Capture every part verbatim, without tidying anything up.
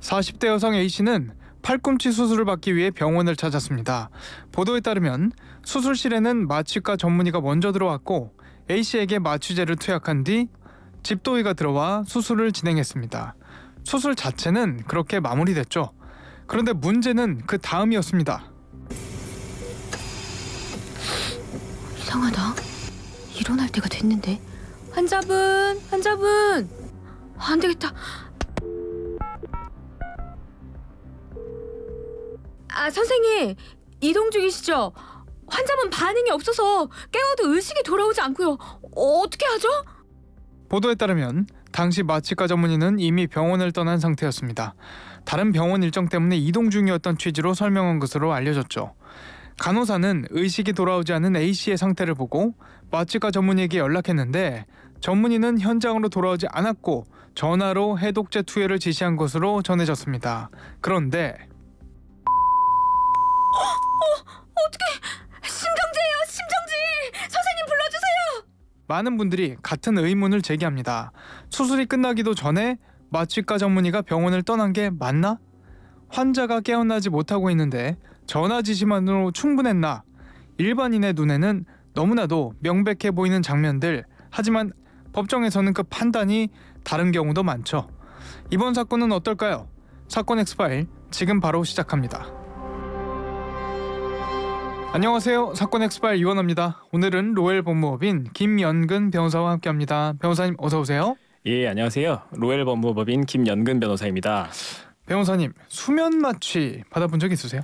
사십 대 여성 A씨는 팔꿈치 수술을 받기 위해 병원을 찾았습니다. 보도에 따르면 수술실에는 마취과 전문의가 먼저 들어왔고 A씨에게 마취제를 투약한 뒤 집도의가 들어와 수술을 진행했습니다. 수술 자체는 그렇게 마무리됐죠. 그런데 문제는 그 다음이었습니다. 이상하다. 일어날 때가 됐는데. 환자분, 환자분. 안 되겠다. 아, 선생님. 이동 중이시죠? 환자분 반응이 없어서 깨워도 의식이 돌아오지 않고요. 어떻게 하죠? 보도에 따르면 당시 마취과 전문의는 이미 병원을 떠난 상태였습니다. 다른 병원 일정 때문에 이동 중이었던 취지로 설명한 것으로 알려졌죠. 간호사는 의식이 돌아오지 않은 A씨의 상태를 보고 마취과 전문의에게 연락했는데 전문의는 현장으로 돌아오지 않았고 전화로 해독제 투여를 지시한 것으로 전해졌습니다. 그런데 어, 어, 어떡해. 심정지예요, 심정지. 선생님 불러주세요. 많은 분들이 같은 의문을 제기합니다. 수술이 끝나기도 전에 마취과 전문의가 병원을 떠난 게 맞나? 환자가 깨어나지 못하고 있는데 전화 지시만으로 충분했나? 일반인의 눈에는 너무나도 명백해 보이는 장면들, 하지만 법정에서는 그 판단이 다른 경우도 많죠. 이번 사건은 어떨까요? 사건 엑스파일 지금 바로 시작합니다. 안녕하세요. 사건 엑스파일 이원호입니다. 오늘은 로엘 법무법인 김연근 변호사와 함께합니다. 변호사님 어서 오세요. 예, 안녕하세요. 로엘 법무법인 김연근 변호사입니다. 변호사님, 수면 마취 받아본 적 있으세요?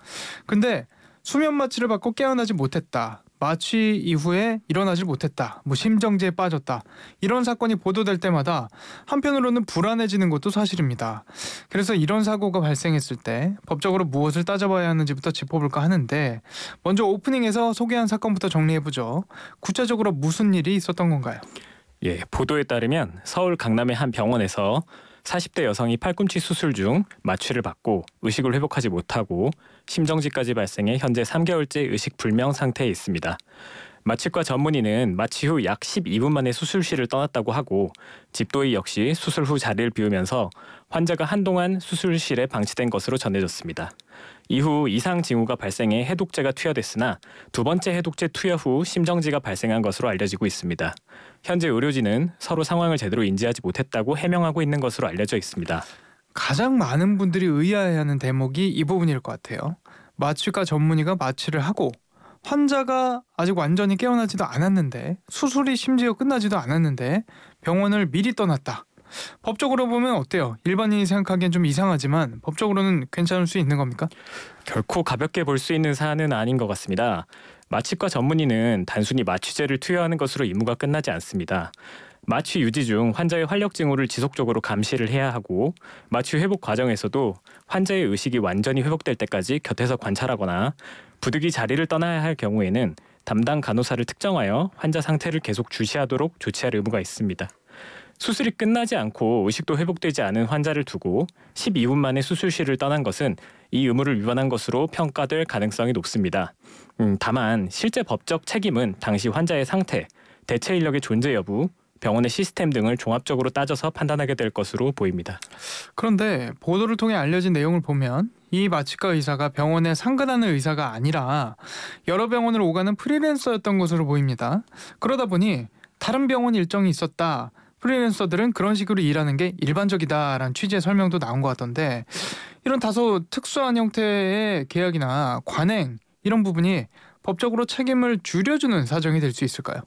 근데 수면 마취를 받고 깨어나지 못했다, 마취 이후에 일어나질 못했다, 뭐 심정지에 빠졌다, 이런 사건이 보도될 때마다 한편으로는 불안해지는 것도 사실입니다. 그래서 이런 사고가 발생했을 때 법적으로 무엇을 따져봐야 하는지부터 짚어볼까 하는데, 먼저 오프닝에서 소개한 사건부터 정리해보죠. 구체적으로 무슨 일이 있었던 건가요? 예, 보도에 따르면 서울 강남의 한 병원에서 사십 대 여성이 팔꿈치 수술 중 마취를 받고 의식을 회복하지 못하고 심정지까지 발생해 현재 삼 개월째 의식불명 상태에 있습니다. 마취과 전문의는 마취 후 약 십이 분 만에 수술실을 떠났다고 하고 집도의 역시 수술 후 자리를 비우면서 환자가 한동안 수술실에 방치된 것으로 전해졌습니다. 이후 이상 징후가 발생해 해독제가 투여됐으나 두 번째 해독제 투여 후 심정지가 발생한 것으로 알려지고 있습니다. 현재 의료진은 서로 상황을 제대로 인지하지 못했다고 해명하고 있는 것으로 알려져 있습니다. 가장 많은 분들이 의아해하는 대목이 이 부분일 것 같아요. 마취과 전문의가 마취를 하고 환자가 아직 완전히 깨어나지도 않았는데, 수술이 심지어 끝나지도 않았는데 병원을 미리 떠났다. 법적으로 보면 어때요? 일반인이 생각하기엔 좀 이상하지만 법적으로는 괜찮을 수 있는 겁니까? 결코 가볍게 볼 수 있는 사안은 아닌 것 같습니다. 마취과 전문의는 단순히 마취제를 투여하는 것으로 임무가 끝나지 않습니다. 마취 유지 중 환자의 활력 징후를 지속적으로 감시를 해야 하고, 마취 회복 과정에서도 환자의 의식이 완전히 회복될 때까지 곁에서 관찰하거나 부득이 자리를 떠나야 할 경우에는 담당 간호사를 특정하여 환자 상태를 계속 주시하도록 조치할 의무가 있습니다. 수술이 끝나지 않고 의식도 회복되지 않은 환자를 두고 십이 분 만에 수술실을 떠난 것은 이 의무를 위반한 것으로 평가될 가능성이 높습니다. 음, 다만 실제 법적 책임은 당시 환자의 상태, 대체 인력의 존재 여부, 병원의 시스템 등을 종합적으로 따져서 판단하게 될 것으로 보입니다. 그런데 보도를 통해 알려진 내용을 보면 이 마취과 의사가 병원에 상근하는 의사가 아니라 여러 병원을 오가는 프리랜서였던 것으로 보입니다. 그러다 보니 다른 병원 일정이 있었다, 프리랜서들은 그런 식으로 일하는 게 일반적이다라는 취지의 설명도 나온 것 같던데, 이런 다소 특수한 형태의 계약이나 관행, 이런 부분이 법적으로 책임을 줄여주는 사정이 될 수 있을까요?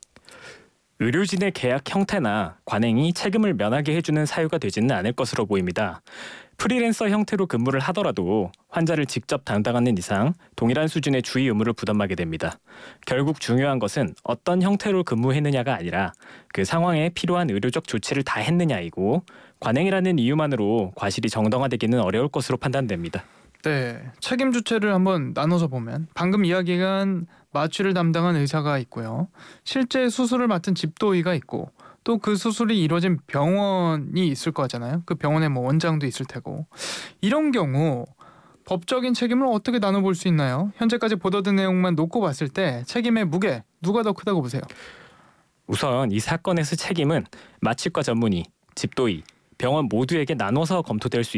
의료진의 계약 형태나 관행이 책임을 면하게 해주는 사유가 되지는 않을 것으로 보입니다. 프리랜서 형태로 근무를 하더라도 환자를 직접 담당하는 이상 동일한 수준의 주의 의무를 부담하게 됩니다. 결국 중요한 것은 어떤 형태로 근무했느냐가 아니라 그 상황에 필요한 의료적 조치를 다 했느냐이고, 관행이라는 이유만으로 과실이 정당화되기는 어려울 것으로 판단됩니다. 네, 책임 주체를 한번 나눠서 보면 방금 이야기한 마취를 담당한 의사가 있고요, 실제 수술을 맡은 집도의가 있고, 또 그 수술이 이루어진 병원이 있을 거잖아요. 그 병원에 뭐 원장도 있을 테고, 이런 경우 법적인 책임을 어떻게 나눠볼 수 있나요? 현재까지 보도된 내용만 놓고 봤을 때 책임의 무게, 누가 더 크다고 보세요? 우선 이 사건에서 책임은 마취과 전문의, 집도의, 병원 모두에게 나눠서 검토될 수